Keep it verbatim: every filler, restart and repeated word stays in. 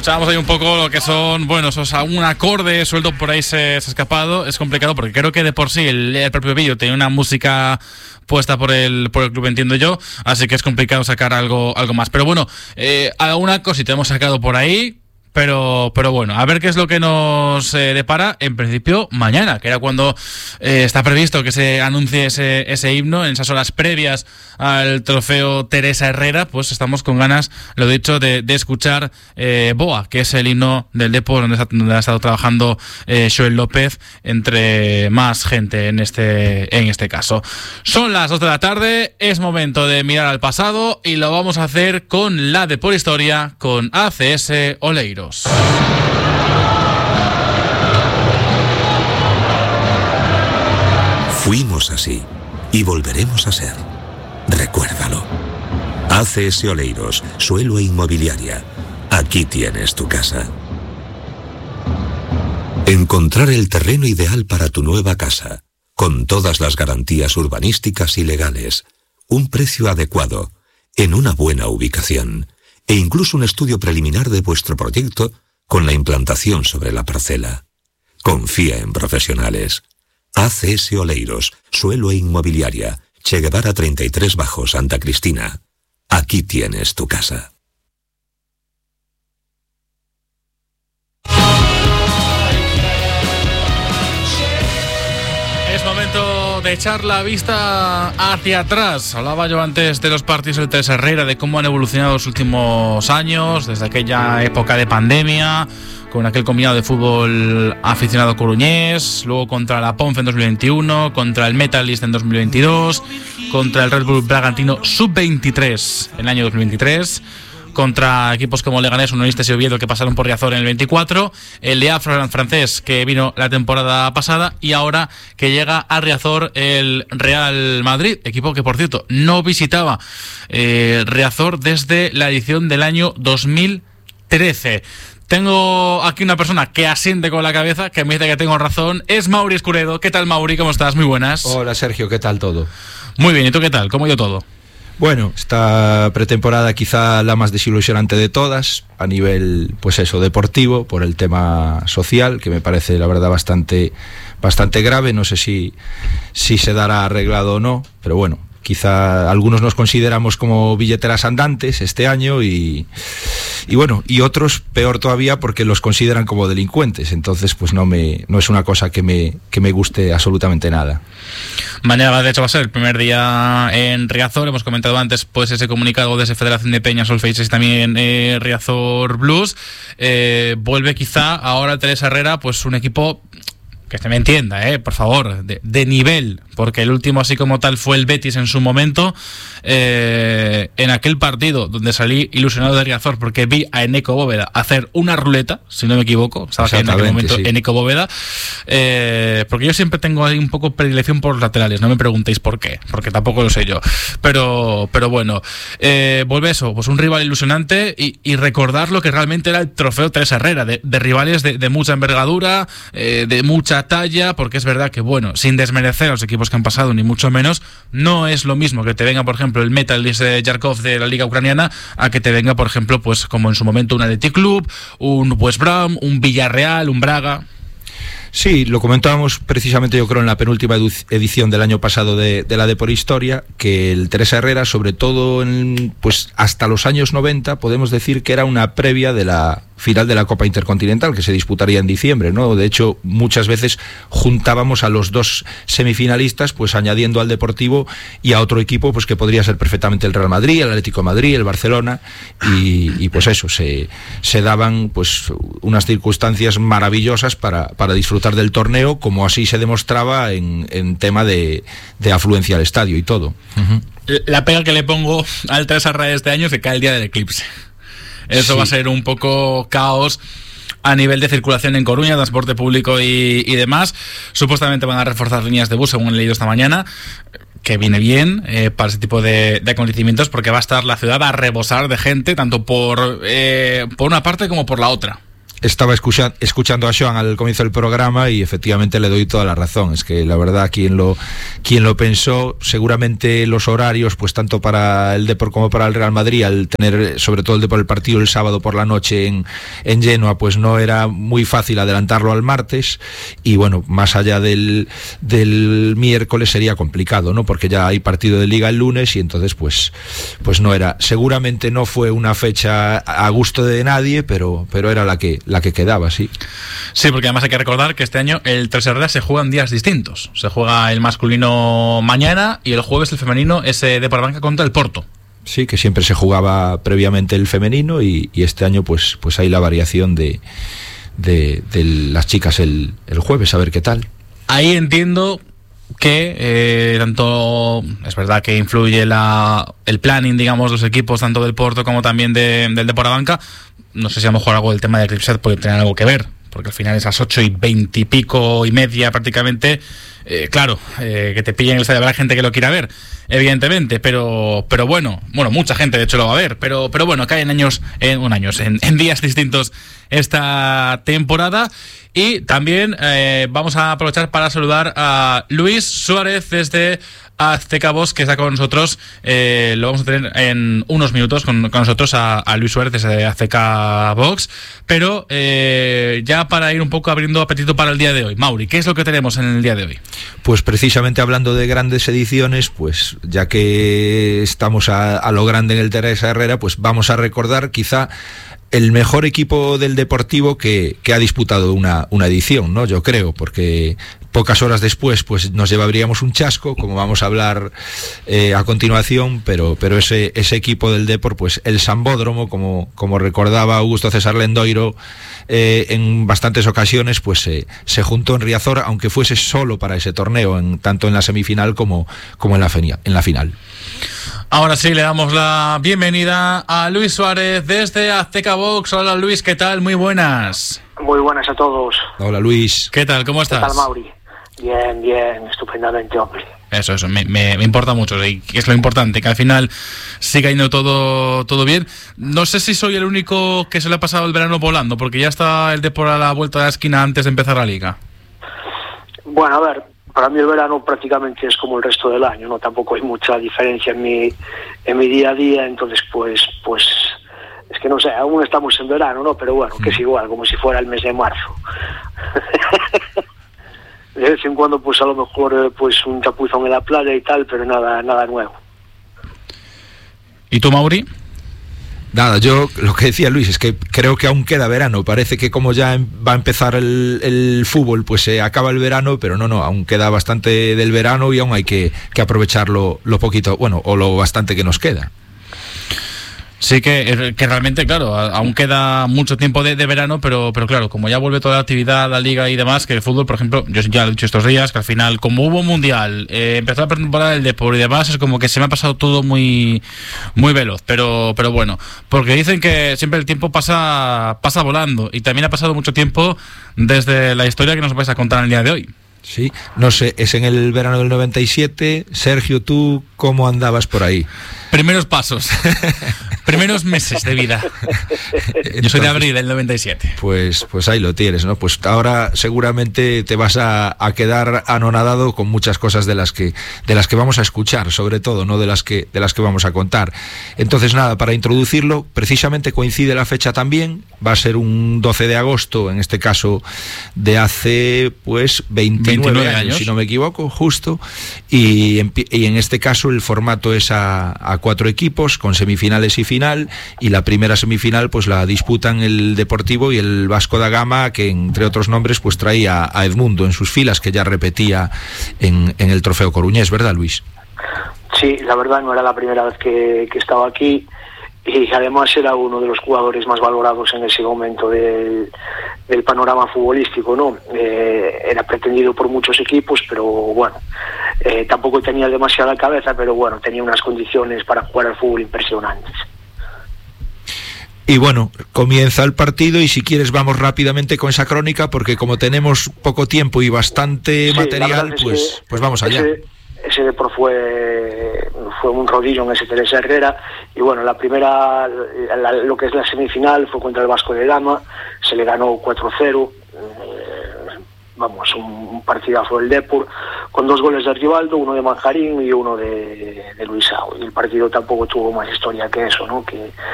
escuchábamos ahí un poco lo que son, bueno, esos, algún acorde suelto por ahí se, se ha escapado. Es complicado porque creo que de por sí el, el propio vídeo tiene una música puesta por el por el club, entiendo yo, así que es complicado sacar algo algo más. Pero bueno, eh, alguna cosita hemos sacado por ahí. Pero, pero bueno, a ver qué es lo que nos eh, depara, en principio, mañana, que era cuando eh, está previsto que se anuncie ese, ese himno, en esas horas previas al trofeo Teresa Herrera. Pues estamos con ganas, lo dicho, de, de escuchar eh, Boa, que es el himno del Depor, donde, está, donde ha estado trabajando eh, Joel López, entre más gente en este, en este caso. Son las dos de la tarde, es momento de mirar al pasado y lo vamos a hacer con la Depor Historia, con A C S Oleiros. Fuimos así y volveremos a ser. Recuérdalo. A C S Oleiros, suelo e inmobiliaria. Aquí tienes tu casa. Encontrar el terreno ideal para tu nueva casa, con todas las garantías urbanísticas y legales, un precio adecuado, en una buena ubicación, e incluso un estudio preliminar de vuestro proyecto con la implantación sobre la parcela. Confía en profesionales. A C S Oleiros, suelo e inmobiliaria, Che Guevara treinta y tres bajo, Santa Cristina. Aquí tienes tu casa. Es momento de echar la vista hacia atrás. Hablaba yo antes de los partidos del Teresa Herrera, de cómo han evolucionado los últimos años, desde aquella época de pandemia, con aquel combinado de fútbol aficionado coruñés, luego contra la Ponfe en dos mil veintiuno, contra el Metalist en dos mil veintidós, contra el Red Bull Bragantino sub veintitrés en el año dos mil veintitrés, contra equipos como Leganés, Unionistas y Oviedo, que pasaron por Riazor en el veinticuatro, el de Afro francés, que vino la temporada pasada, y ahora que llega a Riazor el Real Madrid, equipo que, por cierto, no visitaba eh, Riazor desde la edición del año dos mil trece. Tengo aquí una persona que asiente con la cabeza, que me dice que tengo razón. Es Mauri Escuredo. ¿Qué tal, Mauri? ¿Cómo estás? Muy buenas. Hola, Sergio. ¿Qué tal todo? Muy bien. ¿Y tú qué tal? ¿Cómo ha ido todo? Bueno, esta pretemporada quizá la más desilusionante de todas, a nivel, pues eso, deportivo, por el tema social, que me parece, la verdad, bastante, bastante grave. No sé si, si se dará arreglado o no, pero bueno, quizá algunos nos consideramos como billeteras andantes este año y, y bueno, y otros peor todavía porque los consideran como delincuentes. Entonces, pues no me no es una cosa que me, que me guste absolutamente nada. Mañana, de hecho, va a ser el primer día en Riazor. Hemos comentado antes pues ese comunicado de esa Federación de Peñas, Solfeises y también eh, Riazor Blues. Eh, vuelve quizá ahora Teresa Herrera, pues un equipo que se me entienda, eh, por favor, de, de nivel, porque el último así como tal fue el Betis en su momento, eh, en aquel partido donde salí ilusionado de Riazor porque vi a Eneco Bóveda hacer una ruleta, si no me equivoco, estaba en aquel momento sí. Eneco Bóveda, eh, porque yo siempre tengo ahí un poco predilección por los laterales, no me preguntéis por qué, porque tampoco lo sé yo, pero, pero bueno, eh, vuelve eso, pues un rival ilusionante y, y recordar lo que realmente era el trofeo Teresa Herrera, de, de rivales de, de mucha envergadura, eh, de mucha talla, porque es verdad que, bueno, sin desmerecer a los equipos que han pasado, ni mucho menos, no es lo mismo que te venga, por ejemplo, el Metalist de Yarkov de la Liga Ucraniana, a que te venga, por ejemplo, pues como en su momento un Athletic Club, un West Brom, un Villarreal, un Braga. Sí, lo comentábamos precisamente yo creo en la penúltima edición del año pasado de, de la Depor Historia, que el Teresa Herrera, sobre todo en, pues hasta los años noventa, podemos decir que era una previa de la final de la Copa Intercontinental, que se disputaría en diciembre, ¿no? De hecho, muchas veces juntábamos a los dos semifinalistas, pues añadiendo al Deportivo y a otro equipo, pues que podría ser perfectamente el Real Madrid, el Atlético de Madrid, el Barcelona, y, y pues eso, se, se daban pues unas circunstancias maravillosas para, para disfrutar del torneo, como así se demostraba en, en tema de, de afluencia al estadio y todo. Uh-huh. La pega que le pongo al Teresa Herrera este año se cae el día del eclipse. Eso sí. Va a ser un poco caos a nivel de circulación en Coruña, transporte público y, y demás. Supuestamente van a reforzar líneas de bus, según he leído esta mañana, que viene bien eh, para ese tipo de, de acontecimientos, porque va a estar la ciudad a rebosar de gente, tanto por, eh, por una parte como por la otra. estaba escucha, escuchando a Joan al comienzo del programa y efectivamente le doy toda la razón. Es que la verdad, quien lo, quien lo pensó, seguramente los horarios, pues tanto para el Depor como para el Real Madrid, al tener sobre todo el Depor el partido el sábado por la noche en, en Génova, pues no era muy fácil adelantarlo al martes. Y bueno, más allá del, del miércoles sería complicado, ¿no? Porque ya hay partido de Liga el lunes y entonces pues, pues no era. Seguramente no fue una fecha a gusto de nadie, pero, pero era la que, la que quedaba, sí. Sí, porque además hay que recordar que este año el Teresa Herrera se juega en días distintos. Se juega el masculino mañana y el jueves el femenino es de Parabanca contra el Porto. Sí, que siempre se jugaba previamente el femenino y, y este año pues, pues hay la variación de, de, de las chicas el, el jueves, a ver qué tal. Ahí entiendo que eh, tanto es verdad que influye la, el planning, digamos, de los equipos, tanto del Porto como también de, del de Parabanca. No sé si a lo mejor algo del tema de Eclipse puede tener algo que ver, porque al final esas ocho y veinte y pico y media prácticamente, eh, claro, eh, que te pillen el estadio, habrá gente que lo quiera ver, evidentemente, pero pero bueno, bueno, mucha gente de hecho lo va a ver, pero pero bueno, caen años, en un años, en, en días distintos esta temporada. Y también eh, vamos a aprovechar para saludar a Luis Suárez desde Azteca Box, que está con nosotros. Eh, lo vamos a tener en unos minutos con, con nosotros a, a Luis Suárez desde Azteca Box. Pero eh, ya para ir un poco abriendo apetito para el día de hoy, Mauri, ¿qué es lo que tenemos en el día de hoy? Pues precisamente hablando de grandes ediciones, pues ya que estamos a, a lo grande en el Teresa Herrera, pues vamos a recordar quizá el mejor equipo del Deportivo que, que ha disputado una, una edición, ¿no? Yo creo, porque pocas horas después pues nos llevaríamos un chasco, como vamos a hablar eh, a continuación, pero, pero ese, ese equipo del Depor, pues el Sambódromo, como, como recordaba Augusto César Lendoiro, eh, en bastantes ocasiones pues eh, se juntó en Riazor, aunque fuese solo para ese torneo, en, tanto en la semifinal como, como en, la fenia, en la final. Ahora sí, le damos la bienvenida a Luis Suárez desde Azteca Box. Hola Luis, ¿qué tal? Muy buenas. Muy buenas a todos. Hola Luis. ¿Qué tal? ¿Cómo estás? ¿Qué tal, Mauri? Bien, bien, estupendamente, hombre. Eso, eso, me, me, me importa mucho, y es lo importante, que al final siga yendo todo, todo bien. No sé si soy el único que se le ha pasado el verano volando, porque ya está el Depor a la vuelta de la esquina antes de empezar la liga. Bueno, a ver, para mí el verano prácticamente es como el resto del año, no tampoco hay mucha diferencia en mi en mi día a día, entonces pues pues es que no sé, aún estamos en verano, ¿no? Pero bueno, que es igual, como si fuera el mes de marzo. De vez en cuando pues a lo mejor pues un chapuzón en la playa y tal, pero nada nada nuevo. ¿Y tú, Mauri? Nada, yo lo que decía Luis es que creo que aún queda verano. Parece que como ya va a empezar el, el fútbol, pues se acaba el verano, pero no, no, aún queda bastante del verano y aún hay que, que aprovecharlo lo poquito, bueno, o lo bastante que nos queda. Sí que, que realmente, claro, aún queda mucho tiempo de, de verano, pero, pero claro, como ya vuelve toda la actividad, la liga y demás, que el fútbol, por ejemplo, yo ya lo he dicho estos días, que al final, como hubo mundial, eh, empezó la pretemporada del Depor y demás, es como que se me ha pasado todo muy muy veloz, pero pero bueno, porque dicen que siempre el tiempo pasa pasa volando, y también ha pasado mucho tiempo desde la historia que nos vais a contar en el día de hoy. Sí, no sé, es en el verano del noventa y siete. Sergio, ¿tú cómo andabas por ahí? Primeros pasos, primeros meses de vida. Entonces, yo soy de abril del noventa y siete. Pues, pues ahí lo tienes, ¿no? Pues ahora seguramente te vas a, a quedar anonadado con muchas cosas de las que de las que vamos a escuchar, sobre todo, no de las que de las que vamos a contar. Entonces nada, para introducirlo, precisamente coincide la fecha también. Va a ser un doce de agosto, en este caso de hace pues veintinueve, veintinueve años, años, si no me equivoco, justo. Y en, y en este caso el formato es a, a cuatro equipos con semifinales y final, y la primera semifinal pues la disputan el Deportivo y el Vasco da Gama, que entre otros nombres pues traía a Edmundo en sus filas, que ya repetía en, en el Trofeo Coruñés, ¿verdad, Luis? Sí, la verdad no era la primera vez que, que estaba aquí, y además era uno de los jugadores más valorados en ese momento del, del panorama futbolístico, ¿no? Eh, era pretendido por muchos equipos, pero bueno, eh, tampoco tenía demasiada cabeza, pero bueno, tenía unas condiciones para jugar al fútbol impresionantes. Y bueno, comienza el partido y si quieres vamos rápidamente con esa crónica, porque como tenemos poco tiempo y bastante sí, material, pues, pues vamos allá. Ese, ese Depor fue, fue un rodillo en ese Teresa Herrera. Y bueno, la primera, la, lo que es la semifinal fue contra el Vasco de Gama, se le ganó cuatro cero. Eh, vamos, un, un partidazo del Depor, con dos goles de Archibaldo, uno de Manjarín y uno de, de Luisao. Y el partido tampoco tuvo más historia que eso, ¿no? Que